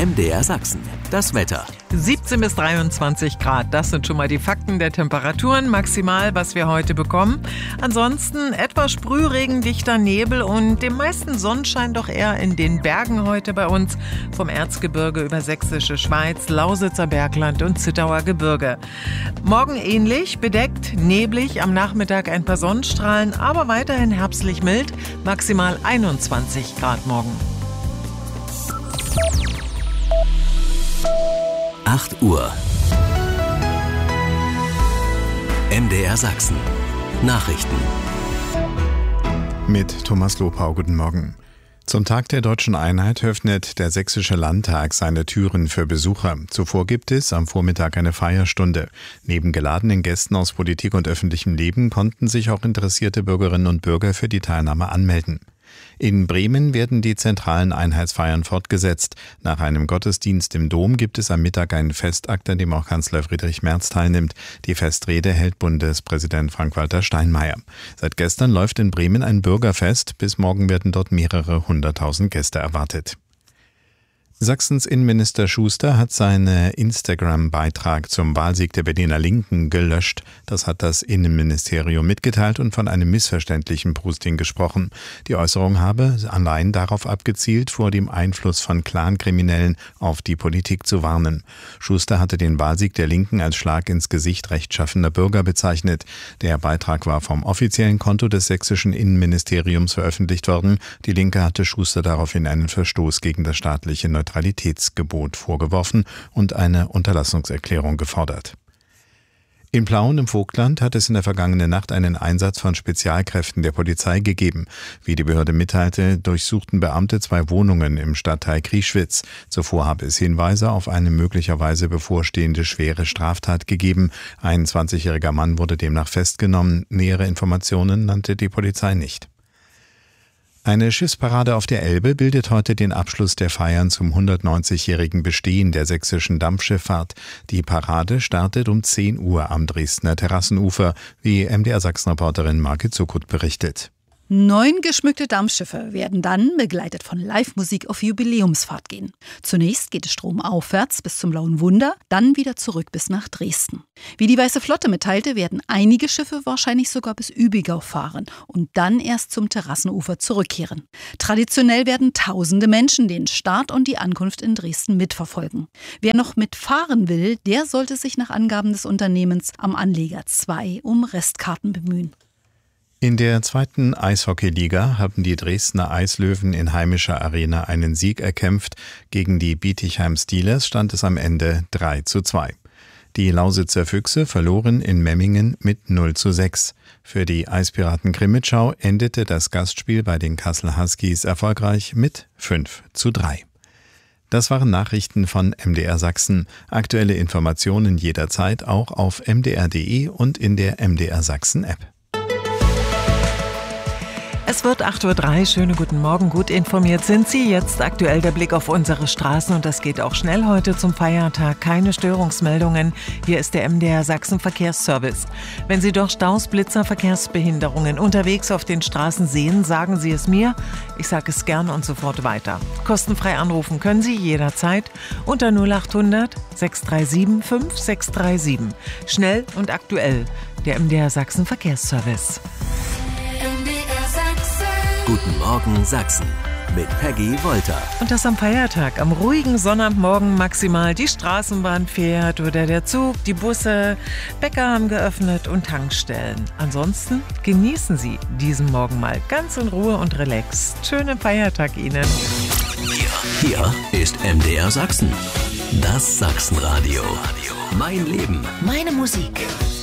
MDR Sachsen. Das Wetter. 17 bis 23 Grad, das sind schon mal die Fakten der Temperaturen, maximal, was wir heute bekommen. Ansonsten etwas Sprühregen, dichter Nebel und dem meisten Sonnenschein doch eher in den Bergen heute bei uns. Vom Erzgebirge über Sächsische Schweiz, Lausitzer Bergland und Zittauer Gebirge. Morgen ähnlich, bedeckt, neblig, am Nachmittag ein paar Sonnenstrahlen, aber weiterhin herbstlich mild, maximal 21 Grad morgen. 8 Uhr. MDR Sachsen. Nachrichten. Mit Thomas Lopau, guten Morgen. Zum Tag der Deutschen Einheit öffnet der Sächsische Landtag seine Türen für Besucher. Zuvor gibt es am Vormittag eine Feierstunde. Neben geladenen Gästen aus Politik und öffentlichem Leben konnten sich auch interessierte Bürgerinnen und Bürger für die Teilnahme anmelden. In Bremen werden die zentralen Einheitsfeiern fortgesetzt. Nach einem Gottesdienst im Dom gibt es am Mittag einen Festakt, an dem auch Kanzler Friedrich Merz teilnimmt. Die Festrede hält Bundespräsident Frank-Walter Steinmeier. Seit gestern läuft in Bremen ein Bürgerfest. Bis morgen werden dort mehrere 100.000 Gäste erwartet. Sachsens Innenminister Schuster hat seinen Instagram-Beitrag zum Wahlsieg der Berliner Linken gelöscht. Das hat das Innenministerium mitgeteilt und von einem missverständlichen Posting gesprochen. Die Äußerung habe allein darauf abgezielt, vor dem Einfluss von Clankriminellen auf die Politik zu warnen. Schuster hatte den Wahlsieg der Linken als Schlag ins Gesicht rechtschaffener Bürger bezeichnet. Der Beitrag war vom offiziellen Konto des sächsischen Innenministeriums veröffentlicht worden. Die Linke hatte Schuster daraufhin einen Verstoß gegen das staatliche Neutralitätsgebot vorgeworfen und eine Unterlassungserklärung gefordert. In Plauen im Vogtland hat es in der vergangenen Nacht einen Einsatz von Spezialkräften der Polizei gegeben. Wie die Behörde mitteilte, durchsuchten Beamte 2 Wohnungen im Stadtteil Krieschwitz. Zuvor habe es Hinweise auf eine möglicherweise bevorstehende schwere Straftat gegeben. Ein 20-jähriger Mann wurde demnach festgenommen. Nähere Informationen nannte die Polizei nicht. Eine Schiffsparade auf der Elbe bildet heute den Abschluss der Feiern zum 190-jährigen Bestehen der sächsischen Dampfschifffahrt. Die Parade startet um 10 Uhr am Dresdner Terrassenufer, wie MDR Sachsen-Reporterin Margit Zuckut berichtet. 9 geschmückte Dampfschiffe werden dann, begleitet von Live-Musik, auf Jubiläumsfahrt gehen. Zunächst geht es stromaufwärts bis zum Blauen Wunder, dann wieder zurück bis nach Dresden. Wie die Weiße Flotte mitteilte, werden einige Schiffe wahrscheinlich sogar bis Übigau fahren und dann erst zum Terrassenufer zurückkehren. Traditionell werden tausende Menschen den Start und die Ankunft in Dresden mitverfolgen. Wer noch mitfahren will, der sollte sich nach Angaben des Unternehmens am Anleger 2 um Restkarten bemühen. In der 2. Eishockeyliga haben die Dresdner Eislöwen in heimischer Arena einen Sieg erkämpft. Gegen die Bietigheim Steelers stand es am Ende 3:2. Die Lausitzer Füchse verloren in Memmingen mit 0:6. Für die Eispiraten Crimmitschau endete das Gastspiel bei den Kassel Huskies erfolgreich mit 5:3. Das waren Nachrichten von MDR Sachsen. Aktuelle Informationen jederzeit auch auf mdr.de und in der MDR Sachsen App. Es wird 8:03 Uhr. Schönen guten Morgen. Gut informiert sind Sie. Jetzt aktuell der Blick auf unsere Straßen und das geht auch schnell heute zum Feiertag. Keine Störungsmeldungen. Hier ist der MDR Sachsen Verkehrsservice. Wenn Sie doch Staus, Blitzer, Verkehrsbehinderungen unterwegs auf den Straßen sehen, sagen Sie es mir. Ich sage es gern und sofort weiter. Kostenfrei anrufen können Sie jederzeit unter 0800 637 5637. Schnell und aktuell. Der MDR Sachsen Verkehrsservice. Guten Morgen Sachsen mit Peggy Wolter. Und das am Feiertag. Am ruhigen Sonnabendmorgen maximal die Straßenbahn fährt oder der Zug, die Busse, Bäcker haben geöffnet und Tankstellen. Ansonsten genießen Sie diesen Morgen mal ganz in Ruhe und relaxed. Schönen Feiertag Ihnen. Hier ist MDR Sachsen. Das Sachsenradio. Mein Leben. Meine Musik.